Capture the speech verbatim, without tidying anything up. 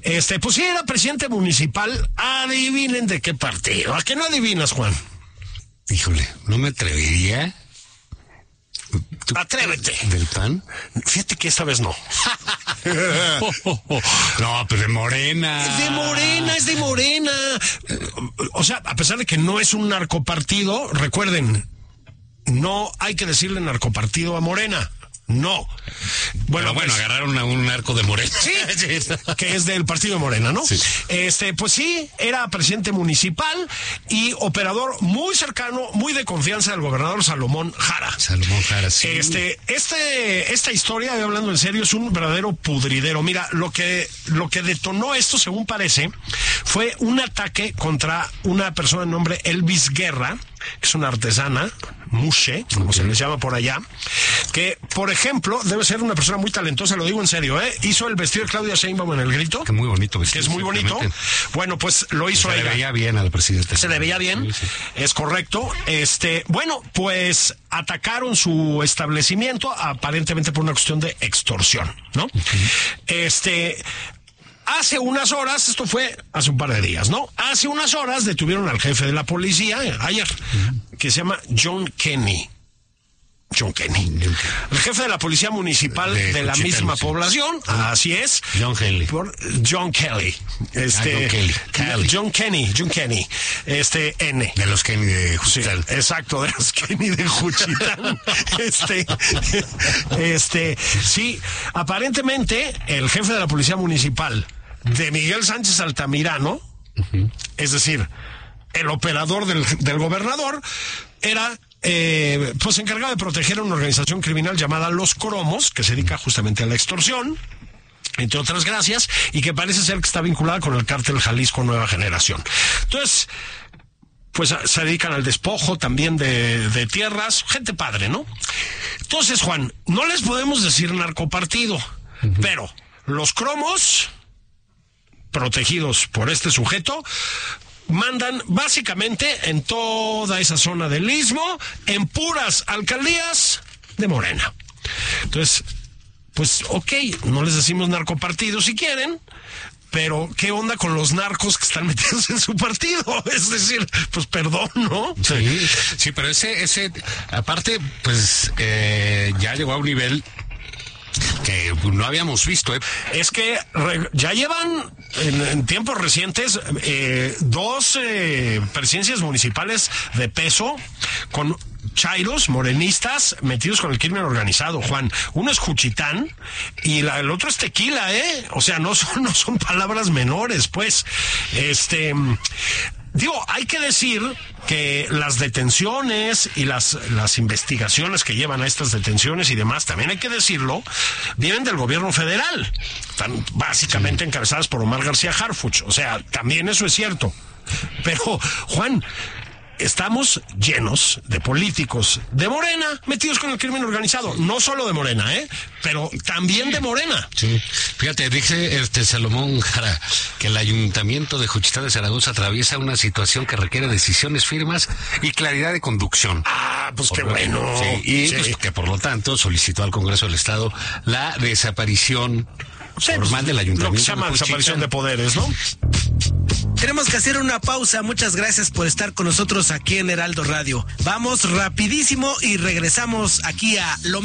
Este, pues sí, era presidente municipal. Adivinen de qué partido. ¿A qué no adivinas, Juan? Híjole, no me atrevería. ¿Tú, Atrévete. ¿Del P A N? Fíjate que esta vez no. oh, oh, oh. No, pero de Morena. Es de Morena, es de Morena. O sea, a pesar de que no es un narcopartido, recuerden, no hay que decirle narcopartido a Morena. No. Bueno, Pero bueno, pues, agarraron a un narco de Morena. Sí, que es del partido de Morena, ¿no? Sí. Este, pues sí, era presidente municipal y operador muy cercano, muy de confianza del gobernador Salomón Jara. Salomón Jara, sí. Este, este, esta historia, hablando en serio, es un verdadero pudridero. Mira, lo que, lo que detonó esto, según parece, fue un ataque contra una persona de nombre Elvis Guerra, que es una artesana, mushe, como okay. se les llama por allá, que, por ejemplo, debe ser una persona muy talentosa, lo digo en serio, ¿eh? Hizo el vestido de Claudia Sheinbaum en El Grito. Que muy bonito vestido. Que es muy bonito. Bueno, pues lo hizo se ella. Se le veía bien al presidente. Se le veía bien, sí, sí. Es correcto. Este, bueno, pues atacaron su establecimiento, aparentemente por una cuestión de extorsión, ¿no? Uh-huh. Este... Hace unas horas, esto fue hace un par de días, ¿no? Hace unas horas detuvieron al jefe de la policía, ayer, uh-huh. que se llama John Kenney. John Kenney. El jefe de la policía municipal de, de la Cuchitán, misma sí. población, uh-huh. así es. John Kelly. Por John Kelly. Este, ah, John Kelly. Kelly. John Kenny, John Kenny. Este, N. De los Kenny de Juchitán. Sí, exacto, de los Kenny de Juchitán. este, este, sí, aparentemente el jefe de la policía municipal de Miguel Sánchez Altamirano, uh-huh. es decir, el operador del, del gobernador, era eh, pues encargado de proteger a una organización criminal llamada Los Cromos, que se dedica justamente a la extorsión, entre otras gracias, y que parece ser que está vinculada con el cártel Jalisco Nueva Generación. Entonces, pues se dedican al despojo también de, de tierras, gente padre, ¿no? Entonces, Juan, no les podemos decir narcopartido, uh-huh. pero Los Cromos, protegidos por este sujeto, mandan básicamente en toda esa zona del Istmo, en puras alcaldías de Morena. Entonces, pues ok, no les decimos narcopartido si quieren, pero ¿qué onda con los narcos que están metidos en su partido? Es decir, pues perdón, ¿no? Sí, sí, pero ese, ese, aparte, pues eh, ya llegó a un nivel que no habíamos visto, ¿eh? Es que re, ya llevan en, en tiempos recientes eh, dos eh, presidencias municipales de peso con chairos, morenistas, metidos con el crimen organizado, Juan. Uno es Juchitán y la, el otro es Tequila, ¿eh? O sea, no son, no son palabras menores, pues. Este... Digo, hay que decir que las detenciones y las, las investigaciones que llevan a estas detenciones y demás, también hay que decirlo, vienen del gobierno federal. Están básicamente sí. encabezadas por Omar García Harfuch. O sea, también eso es cierto. Pero, Juan, estamos llenos de políticos de Morena metidos con el crimen organizado. No solo de Morena, ¿eh? Pero también de Morena. Sí. Fíjate, dice este Salomón Jara que el ayuntamiento de Juchitán de Zaragoza atraviesa una situación que requiere decisiones firmes y claridad de conducción. Ah, pues por qué bueno. Sí, y sí. Pues, que por lo tanto solicitó al Congreso del Estado la desaparición sí, formal del ayuntamiento. Lo que se llama de desaparición de poderes, ¿no? Tenemos que hacer una pausa. Muchas gracias por estar con nosotros aquí en Heraldo Radio. Vamos rapidísimo y regresamos aquí a Lo